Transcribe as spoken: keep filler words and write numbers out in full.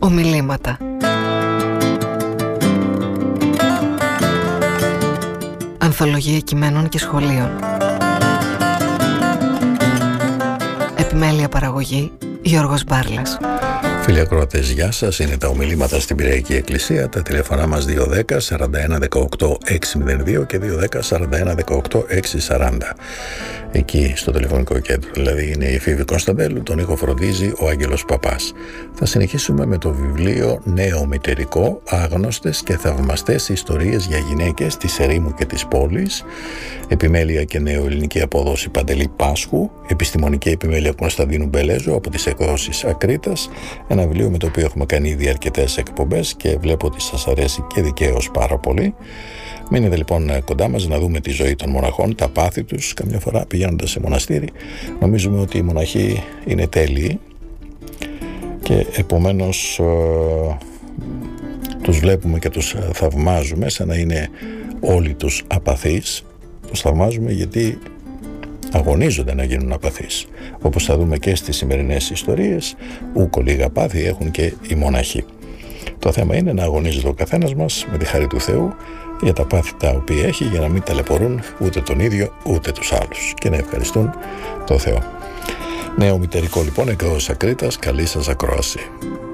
Ομιλήματα. Ανθολογία κειμένων και σχολείων. Επιμέλεια παραγωγή Γιώργος Μπάρλας. Φίλοι ακροατές, γεια σας. Είναι τα ομιλήματα στην Πειραϊκή Εκκλησία. Τα τηλέφωνά μας δύο ένα μηδέν σαράντα ένα δεκαοκτώ έξι μηδέν δύο και δύο ένα μηδέν σαράντα ένα δεκαοκτώ έξι σαράντα. Εκεί στο τηλεφωνικό κέντρο δηλαδή είναι η Εφήβη Κωνσταντέλου, τον ήχο φροντίζει ο Άγγελος Παπάς. Θα συνεχίσουμε με το βιβλίο Νέο Μητερικό, άγνωστες και θαυμαστές ιστορίες για γυναίκες της ερήμου και της πόλης. Επιμέλεια και νεοελληνική απόδοση Παντελή Πάσχου. Επιστημονική επιμέλεια Κωνσταντίνου Μπελέζου από τις εκδόσεις Ακρίτας. Ένα βιβλίο με το οποίο έχουμε κάνει ήδη αρκετές εκπομπές και βλέπω ότι σας αρέσει και δικαίως πάρα πολύ. Μείνετε λοιπόν κοντά μας να δούμε τη ζωή των μοναχών, τα πάθη τους. Καμιά φορά πηγαίνοντας σε μοναστήρι νομίζουμε ότι οι μοναχοί είναι τέλειοι και επομένως ε, τους βλέπουμε και τους θαυμάζουμε σαν να είναι όλοι τους απαθείς. Τους θαυμάζουμε γιατί αγωνίζονται να γίνουν απαθείς. Όπως θα δούμε και στις σημερινές ιστορίες, ούκο λίγα πάθη έχουν και οι μοναχοί. Το θέμα είναι να αγωνίζεται ο καθένας μας με τη χάρη του Θεού για τα πάθη τα οποία έχει, για να μην ταλαιπωρούν ούτε τον ίδιο ούτε τους άλλους και να ευχαριστούν το Θεό. Νέο Μητερικό λοιπόν, εκδόσεις Ακρίτας. Καλή σας ακρόαση.